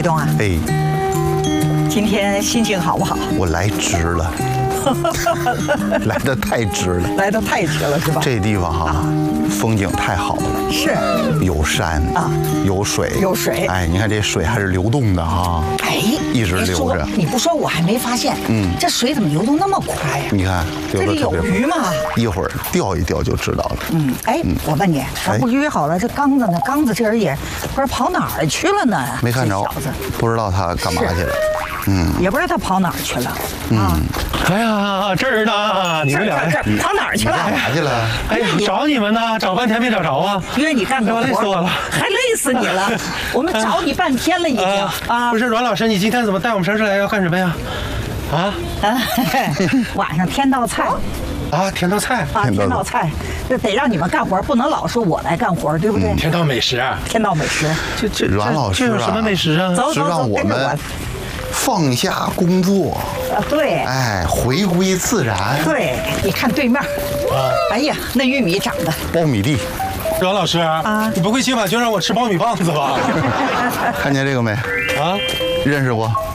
东啊， 哎， 今天心情好不好？ 我来值了，来的太值了。 来得太迟了是吧？ 这地方哈，风景太好了， 是， 有山啊， 有水， 有水哎，你看这水还是流动的哈， 哎， 一直流着。 你不说我还没发现，这水怎么流动那么快呀？ 你看， 这里有鱼吗？ 一会儿钓一钓就知道了。 哎，我问你，咱不约好了这刚子呢？刚子这人也不知道跑哪儿去了呢？ 没看着这小子， 不知道他干嘛去了。 也不知道他跑哪儿去了。 哎呀，这儿呢，你们俩这跑哪儿去了？ 干嘛去了？ 哎呀，找你们呢，找半天没找着啊！ 约你干个活， 累死我了， 还累死你了。我们找你半天了已经啊！ 不是阮老师，你今天怎么带我们城市来要干什么呀？ 晚上添道菜。 甜道菜啊，添道菜，这得让你们干活，不能老说我来干活，对不对？ 甜道美食， 添道美食。 这阮老师有什么美食啊？ 是让我们放下工作， 对， 哎，回归自然。 对，你看对面，哎呀，那玉米长得苞米地， 阮老师你不会今晚就让我吃苞米棒子吧？ 看见这个没？ 啊， 认识不？